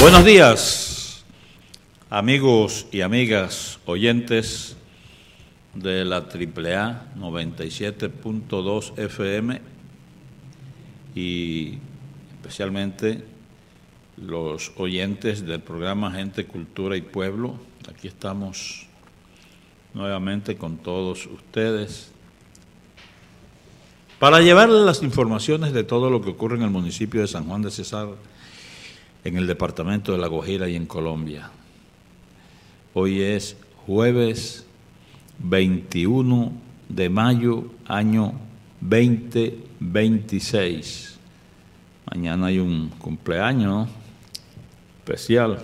Buenos días, amigos y amigas oyentes de la AAA 97.2 FM y especialmente los oyentes del programa Gente, Cultura y Pueblo. Aquí estamos nuevamente con todos ustedes para llevarles las informaciones de todo lo que ocurre en el municipio de San Juan del Cesar, en el departamento de La Guajira y en Colombia. Hoy es jueves 21 de mayo, año 2026. Mañana hay un cumpleaños, ¿no?, especial.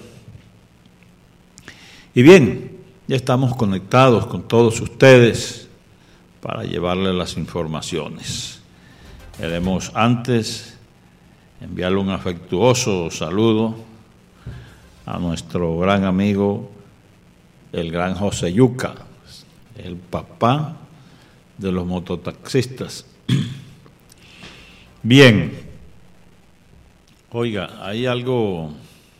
Y bien, ya estamos conectados con todos ustedes para llevarles las informaciones. Queremos antes enviarle un afectuoso saludo a nuestro gran amigo, el gran José Yuca, el papá de los mototaxistas. Bien, oiga, hay algo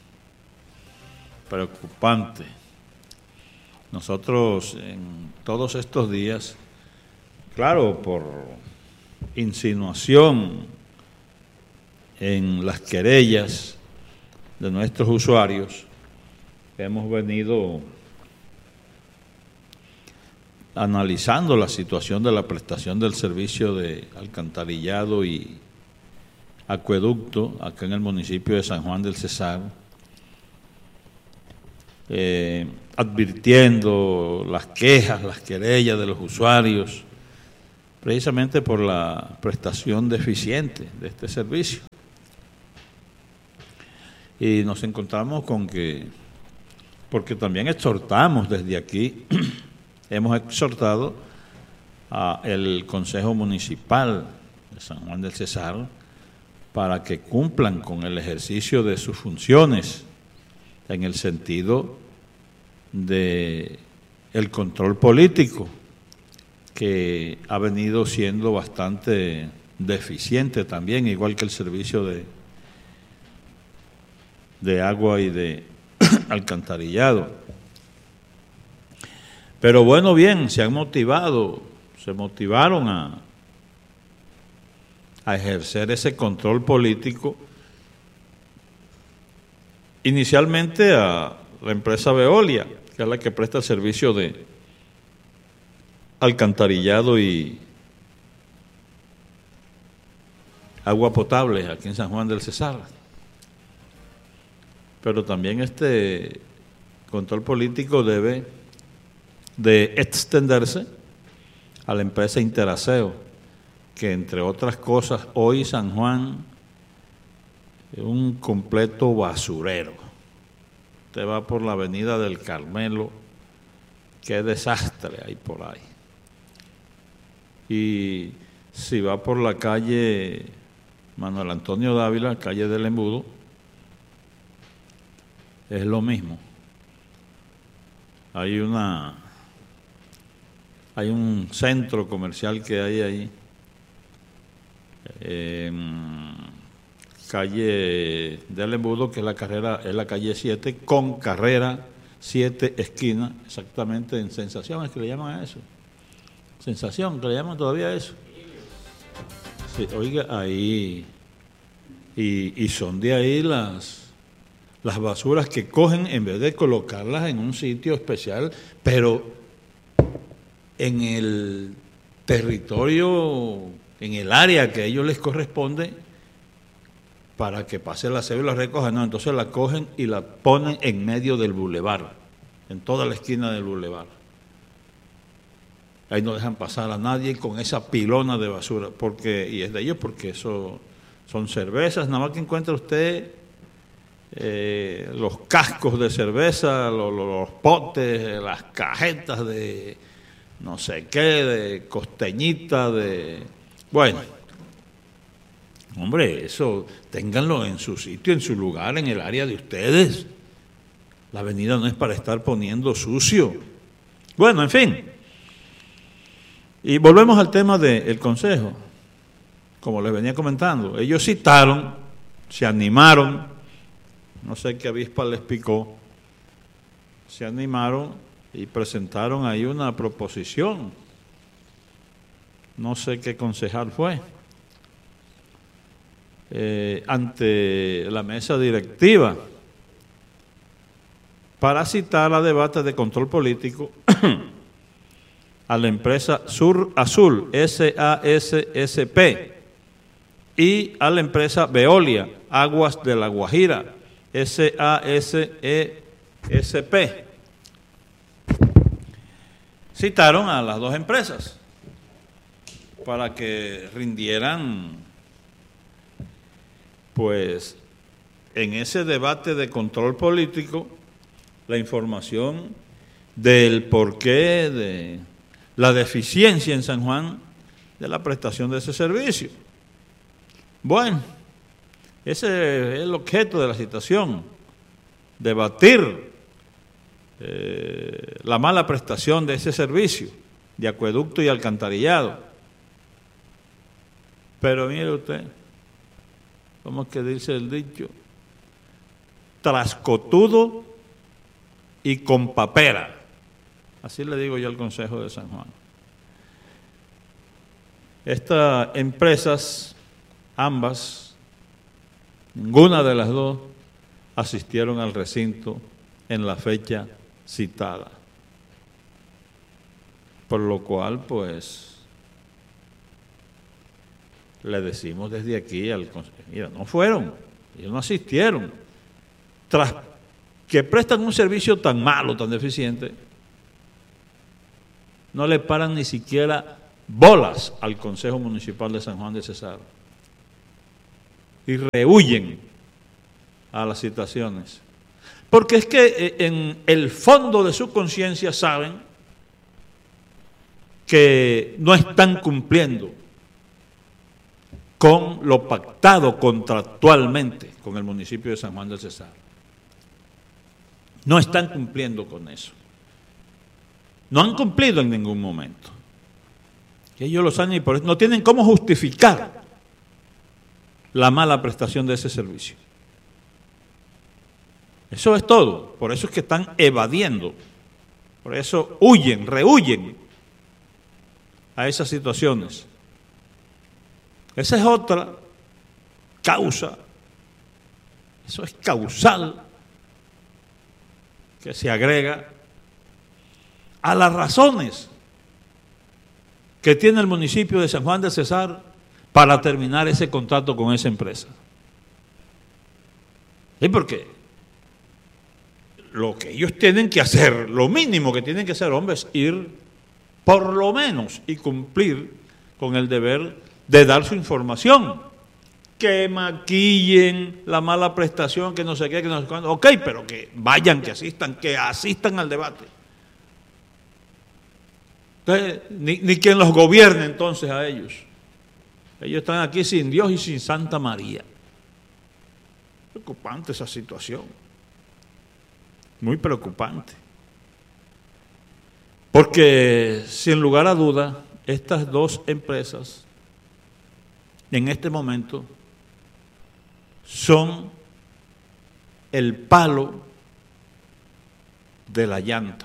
preocupante. Nosotros en todos estos días, claro, por insinuación en las querellas de nuestros usuarios, hemos venido analizando la situación de la prestación del servicio de alcantarillado y acueducto acá en el municipio de San Juan del Cesar, advirtiendo las quejas, las querellas de los usuarios, precisamente por la prestación deficiente de este servicio. Y nos encontramos con que, porque también exhortamos desde aquí, hemos exhortado al Consejo Municipal de San Juan del Cesar para que cumplan con el ejercicio de sus funciones en el sentido de el control político, que ha venido siendo bastante deficiente también, igual que el servicio de agua y de alcantarillado. Pero bueno, bien, se motivaron a ejercer ese control político, inicialmente a la empresa Veolia, que es la que presta el servicio de alcantarillado y agua potable aquí en San Juan del Cesar. Pero también este control político debe de extenderse a la empresa Interaseo, que entre otras cosas hoy San Juan es un completo basurero. Usted va por la avenida del Carmelo, qué desastre hay por ahí. Y si va por la calle Manuel Antonio Dávila, calle del Embudo, es lo mismo. Hay un centro comercial que hay ahí, calle del Embudo, que es la calle 7, con carrera 7 esquina, exactamente en Sensación, es que le llaman a eso. Sensación, que le llaman todavía a eso. Sí, oiga, ahí, y son de ahí las basuras que cogen en vez de colocarlas en un sitio especial, pero en el territorio, en el área que a ellos les corresponde, para que pase la cédula y la recojan. No, entonces la cogen y la ponen en medio del bulevar, en toda la esquina del bulevar. Ahí no dejan pasar a nadie con esa pilona de basura, y es de ellos porque eso son cervezas, nada más que encuentra usted los cascos de cerveza, los potes, las cajetas de no sé qué, de costeñita, bueno, hombre, eso ténganlo en su sitio, en su lugar, en el área de ustedes. La avenida no es para estar poniendo sucio. Bueno, en fin. Y volvemos al tema del Consejo. Como les venía comentando, ellos citaron, se animaron no sé qué avispa les picó, se animaron y presentaron ahí una proposición. No sé qué concejal fue. Ante la mesa directiva para citar a debate de control político a la empresa Sur Azul, SASSP, y a la empresa Veolia, Aguas de la Guajira, SASESP. Citaron a las dos empresas para que rindieran, pues, en ese debate de control político, la información del porqué de la deficiencia en San Juan de la prestación de ese servicio. Bueno, ese es el objeto de la citación, debatir la mala prestación de ese servicio de acueducto y alcantarillado. Pero mire usted, ¿cómo es que dice el dicho? Trascotudo y con papera. Así le digo yo al Consejo de San Juan. Estas empresas, ambas, ninguna de las dos, asistieron al recinto en la fecha citada. Por lo cual, pues, le decimos desde aquí al Consejo, mira, no fueron, ellos no asistieron. Tras que prestan un servicio tan malo, tan deficiente, no le paran ni siquiera bolas al Consejo Municipal de San Juan de Cesar y rehuyen a las citaciones, porque es que en el fondo de su conciencia saben que no están cumpliendo con lo pactado contractualmente con el municipio de San Juan de Cesar. No están cumpliendo con eso. No han cumplido en ningún momento. Que ellos lo saben y por eso no tienen cómo justificar la mala prestación de ese servicio. Eso es todo. Por eso es que están evadiendo. Por eso huyen, rehuyen a esas situaciones. Esa es otra causa. Eso es causal que se agrega a las razones que tiene el municipio de San Juan de Cesar para terminar ese contrato con esa empresa. ¿Y por qué? Lo que ellos tienen que hacer, lo mínimo que tienen que hacer, hombre, es ir por lo menos y cumplir con el deber de dar su información. Que maquillen la mala prestación, que no sé qué, que no sé cuándo. Ok, pero que vayan, que asistan al debate. Entonces, ni quien los gobierne entonces a ellos. Ellos están aquí sin Dios y sin Santa María. Preocupante esa situación. Muy preocupante. Porque, sin lugar a duda, estas dos empresas, en este momento, son el palo de la llanta,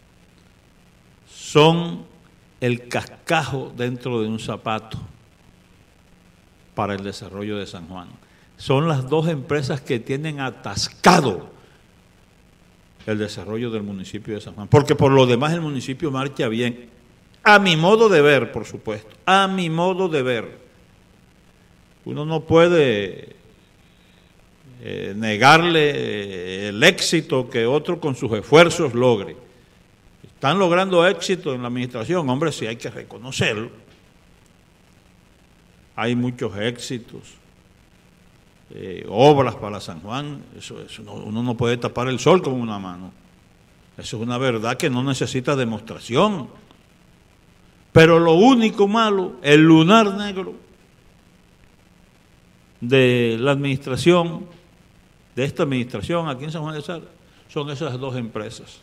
son el cascajo dentro de un zapato para el desarrollo de San Juan. Son las dos empresas que tienen atascado el desarrollo del municipio de San Juan, porque por lo demás el municipio marcha bien, a mi modo de ver, por supuesto, a mi modo de ver. Uno no puede negarle el éxito que otro con sus esfuerzos logre. Están logrando éxito en la administración, hombre, sí hay que reconocerlo. Hay muchos éxitos, obras para San Juan, eso uno no puede tapar el sol con una mano. Eso es una verdad que no necesita demostración. Pero lo único malo, el lunar negro de la administración, de esta administración aquí en San Juan de Cesar, son esas dos empresas.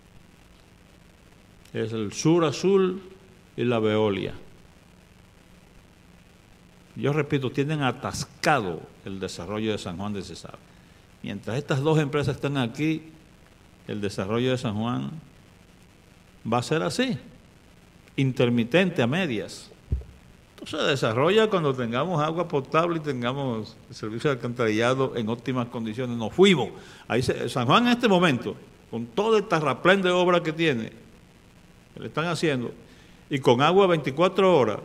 Es el Sur Azul y la Veolia. Yo repito, tienen atascado el desarrollo de San Juan de Cesar. Mientras estas dos empresas están aquí, el desarrollo de San Juan va a ser así, intermitente, a medias. Entonces se desarrolla cuando tengamos agua potable y tengamos el servicio de alcantarillado en óptimas condiciones. Nos fuimos. San Juan en este momento, con todo el terraplén de obra que tiene, que le están haciendo, y con agua 24 horas,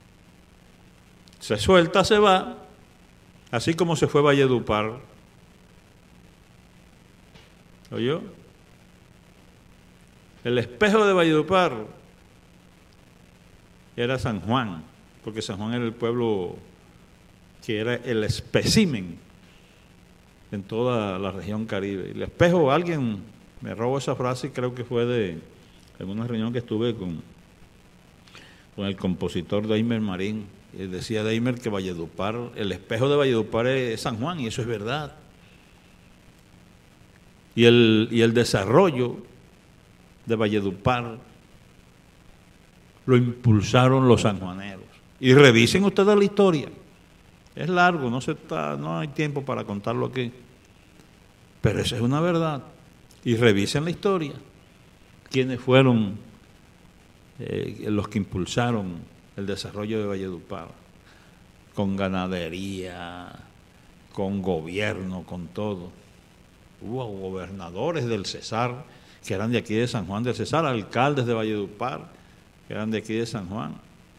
se suelta, se va, así como se fue Valledupar. ¿Oyó? El espejo de Valledupar era San Juan, porque San Juan era el pueblo que era el espécimen en toda la región Caribe. El espejo, alguien me robó esa frase, creo que fue en una reunión que estuve con el compositor Deimer Marín. Decía Deimer que Valledupar, el espejo de Valledupar es San Juan, y eso es verdad. Y el desarrollo de Valledupar lo impulsaron los sanjuaneros. Y revisen ustedes la historia. Es largo, no hay tiempo para contarlo aquí. Pero esa es una verdad. Y revisen la historia. ¿Quiénes fueron los que impulsaron el desarrollo de Valledupar? Con ganadería, con gobierno, con todo. Hubo gobernadores del Cesar, que eran de aquí de San Juan del Cesar, alcaldes de Valledupar, que eran de aquí de San Juan.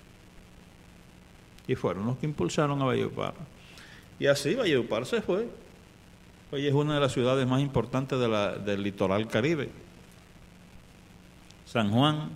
Y fueron los que impulsaron a Valledupar. Y así Valledupar se fue. Hoy es una de las ciudades más importantes del litoral Caribe. San Juan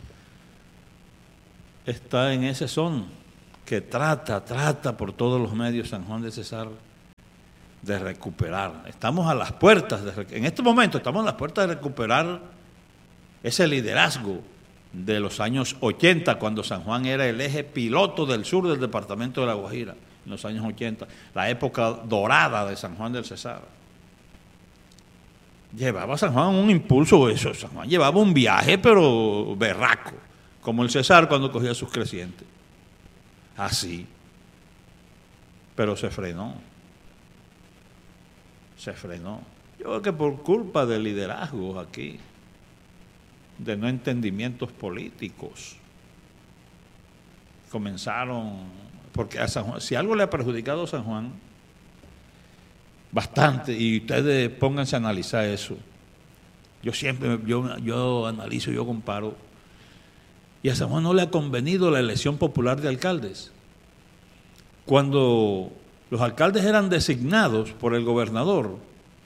está en ese son que trata por todos los medios, San Juan del Cesar, de recuperar. Estamos a las puertas, en este momento estamos a las puertas de recuperar ese liderazgo de los años 80, cuando San Juan era el eje piloto del sur del departamento de La Guajira, en los años 80, la época dorada de San Juan del Cesar. Llevaba San Juan un impulso, eso, San Juan llevaba un viaje, pero berraco, como el Cesar cuando cogía sus crecientes. Así. Pero se frenó. Se frenó. Yo creo que por culpa de liderazgos aquí, de no entendimientos políticos, comenzaron, porque a San Juan, si algo le ha perjudicado a San Juan, bastante, y ustedes pónganse a analizar eso. Yo siempre, yo analizo, yo comparo, y a San Juan no le ha convenido la elección popular de alcaldes. Cuando los alcaldes eran designados por el gobernador,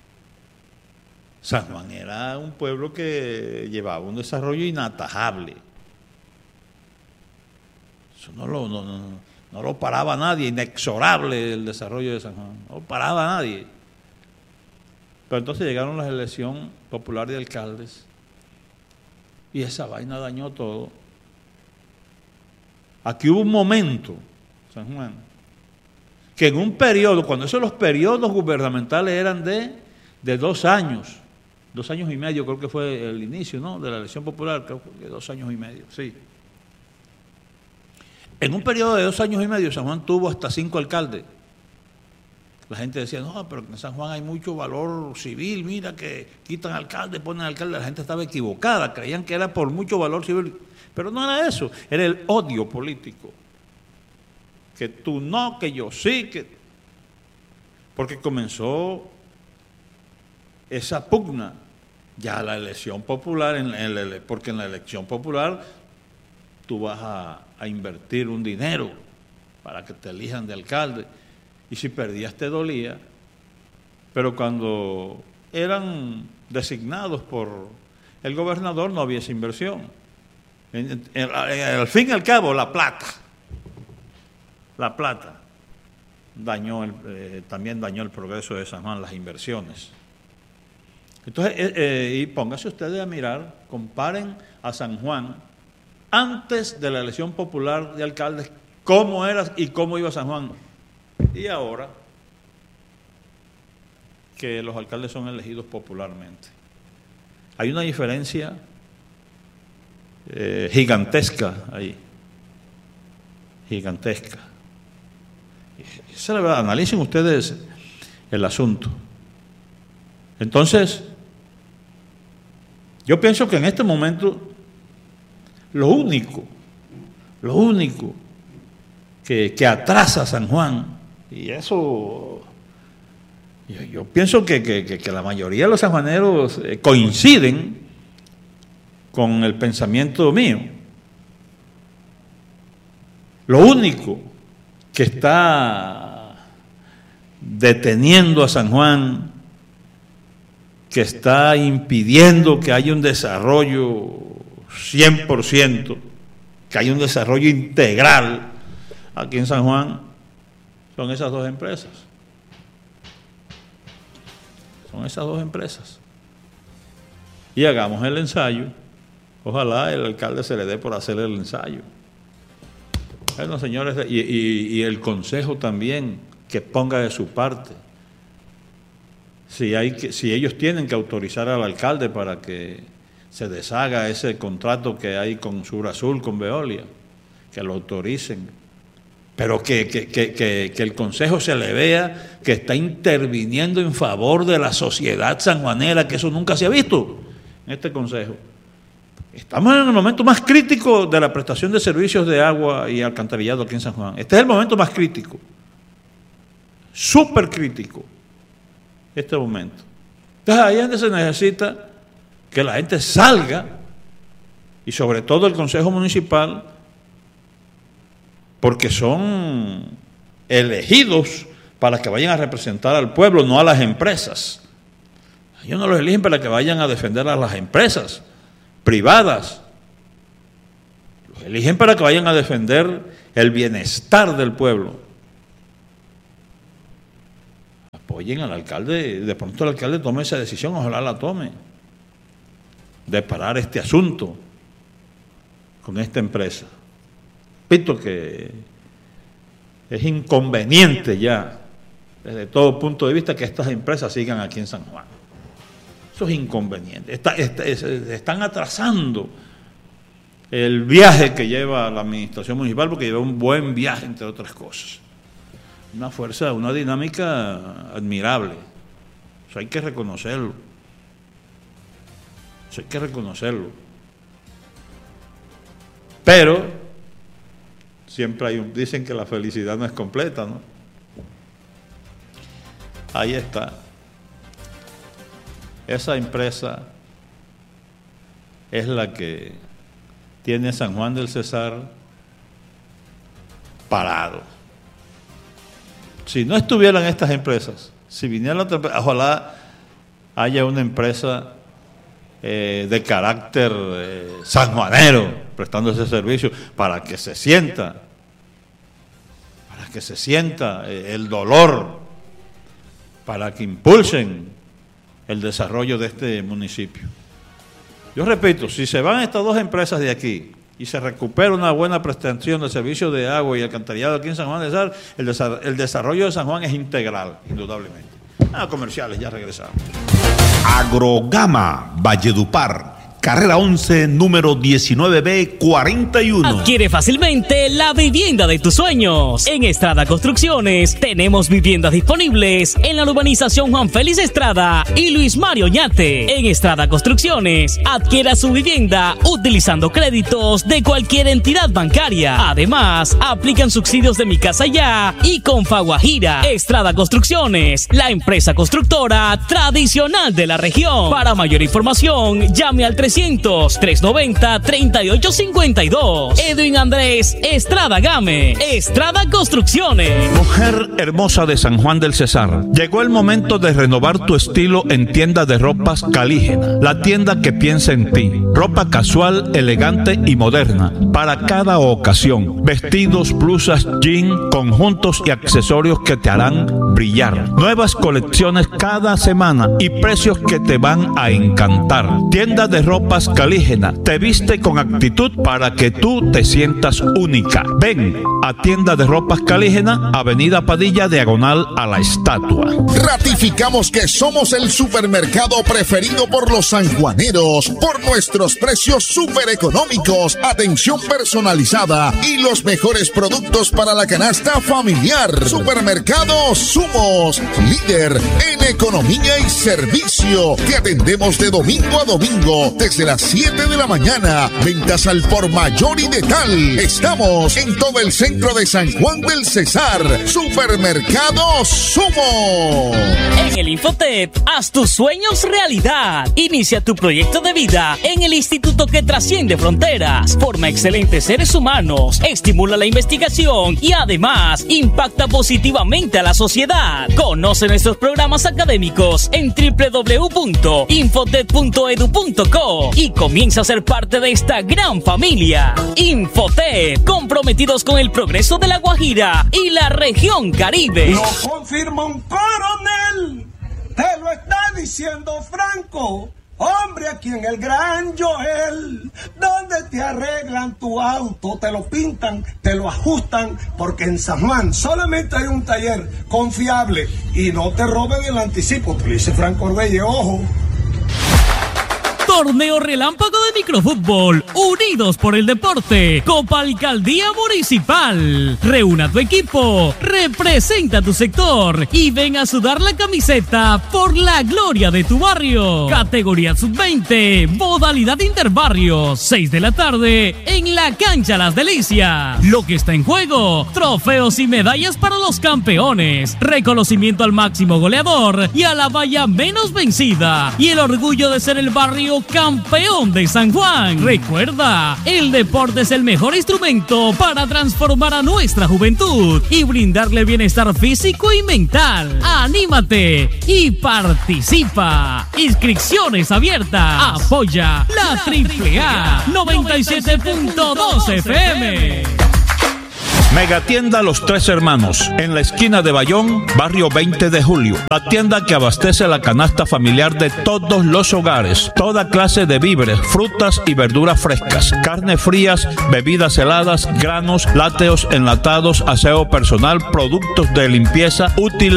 San Juan era un pueblo que llevaba un desarrollo inatajable. Eso no lo paraba nadie, inexorable el desarrollo de San Juan, no lo paraba nadie. Pero entonces llegaron las elecciones populares de alcaldes y esa vaina dañó todo. Aquí hubo un momento, San Juan, que en un periodo, cuando los periodos gubernamentales eran de 2 años, 2 años y medio, creo que fue el inicio, ¿no?, de la elección popular, creo que 2 años y medio, sí. En un periodo de 2 años y medio, San Juan tuvo hasta 5 alcaldes. La gente decía, no, pero en San Juan hay mucho valor civil, mira que quitan alcalde, ponen alcalde. La gente estaba equivocada, creían que era por mucho valor civil, pero no era eso, era el odio político. Que tú no, que yo sí, porque comenzó esa pugna, ya la elección popular, porque en la elección popular tú vas a invertir un dinero para que te elijan de alcalde, y si perdías te dolía, pero cuando eran designados por el gobernador no había esa inversión. Al fin y al cabo, la plata también dañó el progreso de San Juan, las inversiones. Entonces, y pónganse ustedes a mirar, comparen a San Juan antes de la elección popular de alcaldes, cómo era y cómo iba San Juan, y ahora que los alcaldes son elegidos popularmente. Hay una diferencia gigantesca ahí, gigantesca. Esa es la verdad. Analicen ustedes el asunto. Entonces, yo pienso que en este momento lo único que atrasa a San Juan, y eso yo pienso que la mayoría de los sanjuaneros coinciden con el pensamiento mío. Lo único que está deteniendo a San Juan, que está impidiendo que haya un desarrollo 100%, que haya un desarrollo integral aquí en San Juan, son esas dos empresas. Son esas dos empresas. Y hagamos el ensayo. Ojalá el alcalde se le dé por hacer el ensayo. Bueno, señores, y el consejo también, que ponga de su parte. Si ellos tienen que autorizar al alcalde para que se deshaga ese contrato que hay con Sur Azul, con Veolia, que lo autoricen, pero que el consejo se le vea que está interviniendo en favor de la sociedad sanjuanera, que eso nunca se ha visto en este consejo. Estamos en el momento más crítico de la prestación de servicios de agua y alcantarillado aquí en San Juan. Este es el momento más crítico, súper crítico, este momento. Entonces ahí es donde se necesita que la gente salga, y sobre todo el Consejo Municipal, porque son elegidos para que vayan a representar al pueblo, no a las empresas. Ellos no los eligen para que vayan a defender a las empresas privadas. Los eligen para que vayan a defender el bienestar del pueblo. Apoyen al alcalde, de pronto el alcalde tome esa decisión, ojalá la tome, de parar este asunto con esta empresa. Repito que es inconveniente ya, desde todo punto de vista, que estas empresas sigan aquí en San Juan. Eso es inconveniente. Están atrasando el viaje que lleva la administración municipal, porque lleva un buen viaje, entre otras cosas. Una fuerza, una dinámica admirable. Eso hay que reconocerlo. Eso hay que reconocerlo. Pero siempre dicen que la felicidad no es completa, ¿no? Ahí está. Esa empresa es la que tiene San Juan del Cesar parado. Si no estuvieran estas empresas, si viniera otra empresa, ojalá haya una empresa de carácter sanjuanero prestando ese servicio, para que se sienta el dolor, para que impulsen el desarrollo de este municipio. Yo repito, si se van estas dos empresas de aquí y se recupera una buena prestación de servicios de agua y alcantarillado aquí en San Juan de Sar, el desarrollo de San Juan es integral, indudablemente. Comerciales, ya regresamos. Agrogama, Valledupar, carrera 11, número 19B41. Adquiere fácilmente la vivienda de tus sueños. En Estrada Construcciones tenemos viviendas disponibles en la urbanización Juan Félix Estrada y Luis Mario Oñate. En Estrada Construcciones adquiera su vivienda utilizando créditos de cualquier entidad bancaria. Además, aplican subsidios de Mi Casa Ya y Confaguajira. Estrada Construcciones, la empresa constructora tradicional de la región. Para mayor información, llame al 300-390-3852. Edwin Andrés Estrada Game. Estrada Construcciones. Mujer hermosa de San Juan del Cesar, llegó el momento de renovar tu estilo en tienda de ropas Calígena, la tienda que piensa en ti. Ropa casual, elegante y moderna para cada ocasión. Vestidos, blusas, jean, conjuntos y accesorios que te harán brillar. Nuevas colecciones cada semana y precios que te van a encantar. Tienda de ropa Ropas Calígena te viste con actitud para que tú te sientas única. Ven a Tienda de Ropas Calígena, Avenida Padilla, diagonal a la estatua. Ratificamos que somos el supermercado preferido por los sanjuaneros por nuestros precios súper económicos, atención personalizada y los mejores productos para la canasta familiar. Supermercado Sumos, líder en economía y servicio. Te atendemos de domingo a domingo desde las 7 de la mañana. Ventas al por mayor y de tal. Estamos en todo el centro de San Juan del Cesar. Supermercado Sumo. En el Infotep, haz tus sueños realidad. Inicia tu proyecto de vida en el instituto que trasciende fronteras. Forma excelentes seres humanos, estimula la investigación y además impacta positivamente a la sociedad. Conoce nuestros programas académicos en www.infotep.edu.co y comienza a ser parte de esta gran familia. Infotep, comprometidos con el progreso de La Guajira y la región Caribe. Lo confirma un coronel, te lo está diciendo Franco. Hombre, aquí en el Gran Joel, donde te arreglan tu auto, te lo pintan, te lo ajustan, porque en San Juan solamente hay un taller confiable y no te roben el anticipo. Te lo dice Franco Orbelle, ojo. Torneo relámpago de microfútbol, unidos por el deporte. Copa Alcaldía Municipal. Reúna tu equipo, representa tu sector y ven a sudar la camiseta por la gloria de tu barrio. Categoría sub-20, modalidad interbarrio, 6 de la tarde en la cancha Las Delicias. Lo que está en juego, trofeos y medallas para los campeones, reconocimiento al máximo goleador y a la valla menos vencida y el orgullo de ser el barrio campeón de San Juan. Recuerda, el deporte es el mejor instrumento para transformar a nuestra juventud y brindarle bienestar físico y mental. ¡Anímate y participa! Inscripciones abiertas. Apoya la AAA 97.2 FM. Megatienda Los Tres Hermanos, en la esquina de Bayón, barrio 20 de Julio. La tienda que abastece la canasta familiar de todos los hogares. Toda clase de víveres, frutas y verduras frescas, carnes frías, bebidas heladas, granos, lácteos, enlatados, aseo personal, productos de limpieza, útiles